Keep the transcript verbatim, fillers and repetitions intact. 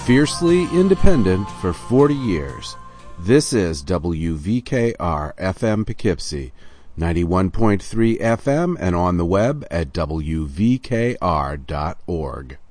Fiercely independent for forty years. This is W V K R F M Poughkeepsie, ninety-one point three F M and on the web at W V K R dot org.